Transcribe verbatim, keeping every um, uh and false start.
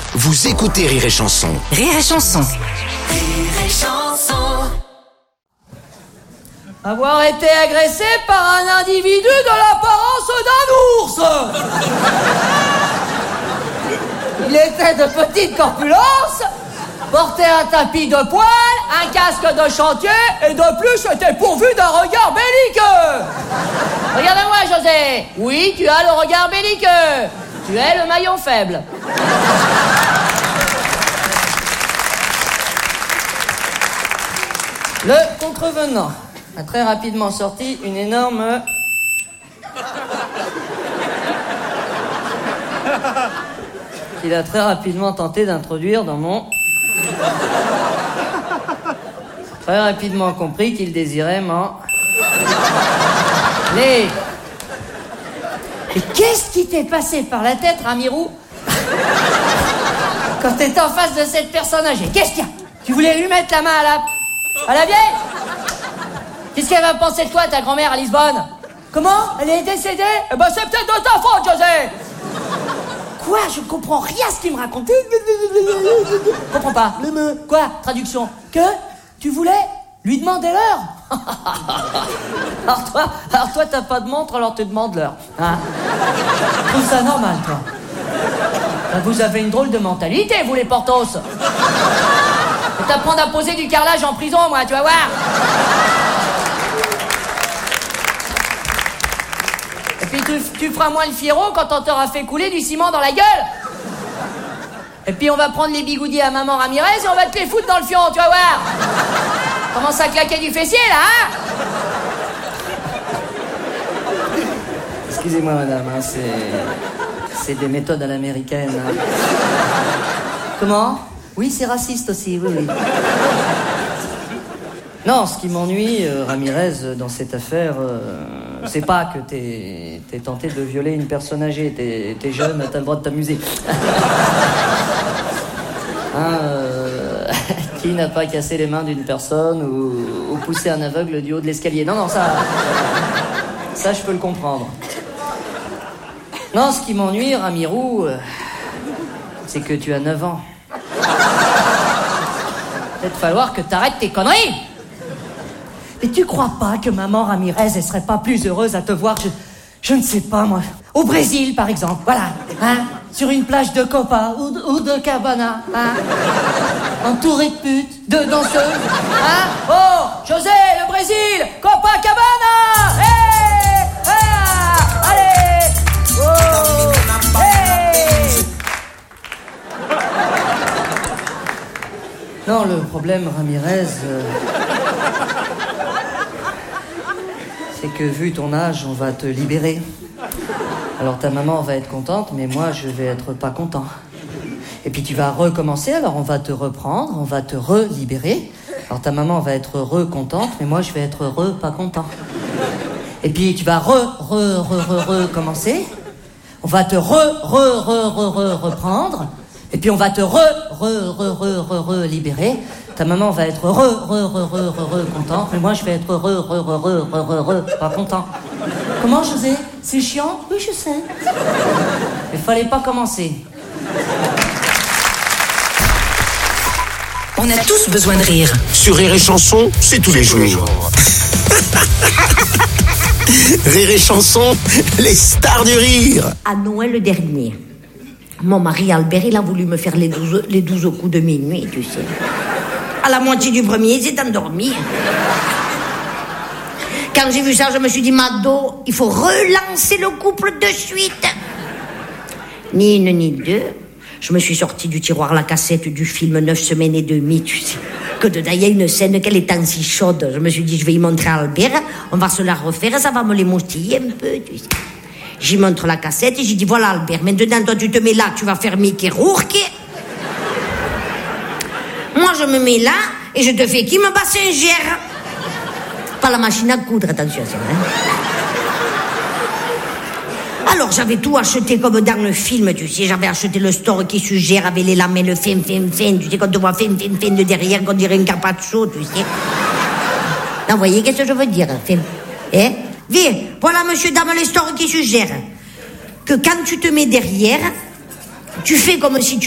Vous écoutez Rire et Chanson. Rire et Chanson. Rire et Chanson. Avoir été agressé par un individu de l'apparence d'un ours. Il était de petite corpulence, portait un tapis de poil, un casque de chantier et de plus était pourvu d'un regard belliqueux. Regarde-moi, José. Oui, tu as le regard belliqueux. Tu es le maillon faible. Le contrevenant a très rapidement sorti une énorme... qu'il a très rapidement tenté d'introduire dans mon... Très rapidement compris qu'il désirait m'en... Mais... Et qu'est-ce qui t'est passé par la tête, Ramirou, quand t'étais en face de cette personne âgée? Qu'est-ce qu'il y a? Tu voulais lui mettre la main à la... à la vieille? Qu'est-ce qu'elle va penser de toi, ta grand-mère, à Lisbonne? Comment? Elle est décédée? Eh ben, c'est peut-être de ta faute, José! Quoi? Je comprends rien à ce qu'il me racontait. Je comprends pas. Quoi? Traduction. Que? Tu voulais lui demander l'heure? Alors toi, alors toi, t'as pas de montre, alors tu demandes l'heure. Hein? Je trouve ça normal, toi. Vous avez une drôle de mentalité, vous, les Portos. Je vais t'apprendre à poser du carrelage en prison, moi, tu vas voir. Et puis tu, tu feras moins le fiero quand on t'aura fait couler du ciment dans la gueule. Et puis on va prendre les bigoudis à maman Ramirez et on va te les foutre dans le fion, tu vas voir. Commence à claquer du fessier, là, hein? Excusez-moi, madame, hein, c'est... c'est des méthodes à l'américaine. Hein. Comment? Oui, c'est raciste aussi, oui, oui. Non, ce qui m'ennuie, euh, Ramirez, dans cette affaire, euh, c'est pas que t'es, t'es tenté de violer une personne âgée. T'es, t'es jeune, t'as le droit de t'amuser. Hein, euh, qui n'a pas cassé les mains d'une personne ou, ou poussé un aveugle du haut de l'escalier? Non, non, ça... ça, je peux le comprendre. Non, ce qui m'ennuie, Ramirou, euh, c'est que tu as neuf ans. Peut-être falloir que t'arrêtes tes conneries. Mais tu crois pas que maman Ramirez, elle serait pas plus heureuse à te voir, je, je ne sais pas, moi, au Brésil, par exemple, voilà, hein, sur une plage de Copa ou de, ou de Cabana, hein, entourée de putes, de danseuses, hein. Oh, José, le Brésil, Copacabana, hé, hey, ah, allez, oh, hey. Non, le problème, Ramirez, euh, c'est que vu ton âge, on va te libérer. Alors ta maman va être contente, mais moi, je vais être pas content. Et puis tu vas recommencer, alors on va te reprendre, on va te relibérer. Alors ta maman va être recontente, mais moi, je vais être re pas content. Et puis tu vas re, re, re, re, recommencer. On va te re, re, re, re, re, reprendre. Et puis on va te re, re, re, re, re, re, libérer. Ta maman va être re, re, re, re, re, re, contente, mais moi je vais être re, re, re, re, re, re, re, pas content. Comment, José? C'est chiant? Oui, je sais. Il fallait pas commencer. On a tous besoin de rire. Sur Rire et Chanson, c'est tous les jours. Rire et Chanson, les stars du rire. À Noël dernier, mon mari Albert, il a voulu me faire les douze, les douze coups de minuit, tu sais. À la moitié du premier, il s'est endormi. Quand j'ai vu ça, je me suis dit, Mado, il faut relancer le couple de suite. Ni une ni deux. Je me suis sortie du tiroir la cassette du film Neuf semaines et demie, tu sais. Que dedans, il y a une scène qu'elle est si chaude. Je me suis dit, je vais y montrer à Albert. On va se la refaire, ça va me l'émoustiller un peu, tu sais. J'y montre la cassette et j'ai dit, voilà Albert, maintenant toi tu te mets là, tu vas faire Mickey Rourke. Moi je me mets là et je te fais qui me Bassinger. Pas la machine à coudre, attention. Hein. Alors j'avais tout acheté comme dans le film, tu sais, j'avais acheté le store qui suggère avec les lamelles fin, fin, fin, tu sais, quand tu vois fin, fin, fin de derrière, qu'on dirait un carpaccio, tu sais. Non, vous voyez, qu'est-ce que je veux dire? Fin. Hein? Viens, voilà monsieur, dame, les stores qui suggèrent que quand tu te mets derrière, tu fais comme si tu